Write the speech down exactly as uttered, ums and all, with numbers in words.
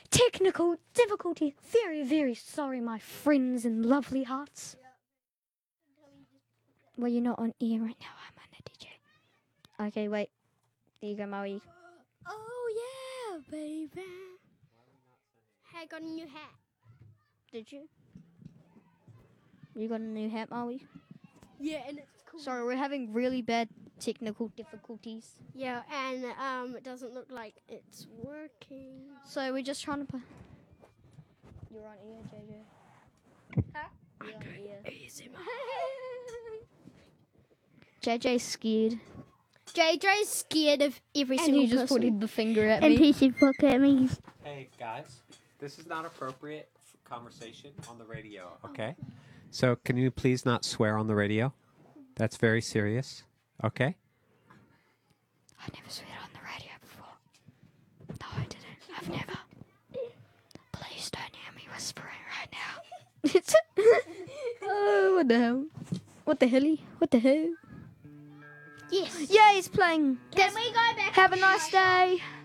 technical difficulty. Very, very sorry, my friends and lovely hearts. Well, you're not on air right now. I'm on the D J. Okay, wait. There you go, Maui. Oh, yeah, baby. Hey, I got a new hat. Did you? You got a new hat, Maui? Yeah, and it's cool. Sorry, we're having really bad technical difficulties. Yeah, and um, it doesn't look like it's working. So we're just trying to put... You're on ear, J J. Huh? You're on ear. Easy, J J's scared. J J's scared of every And single he just person. put the finger at and me. he said, fuck at me. Hey guys, this is not appropriate f- conversation on the radio, okay? So can you please not swear on the radio? That's very serious, okay? I never swear on the radio before. No, I didn't. I've never. Please don't hear me whispering right now. Oh, what the hell? What the helly? What the hell? Yes. Yeah, he's playing. Can we go back? Have a nice day.